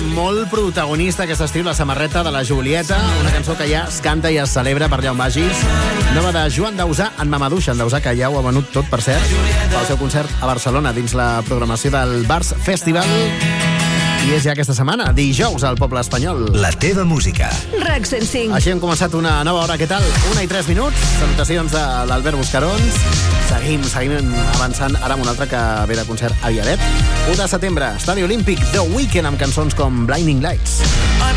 molt protagonista aquest estiu, la samarreta de la Julieta, una cançó que ja es canta i es celebra per allà on vagis. Nova de Joan Dausà, en Mamadouxa, en Dausà, que ja ho ha venut tot, per cert, pel seu concert a Barcelona, dins la programació del Bars Festival. I és ja aquesta setmana, dijous, al Poble Espanyol. La teva música. RAC 105. Així hem començat una nova hora, què tal? 1:03. Salutacions de l'Albert Buscarons. Seguim avançant ara amb un altre que ve de concert a Viaret. 1 de setembre, Estadi Olímpic, The Weeknd, amb cançons com Blinding Lights.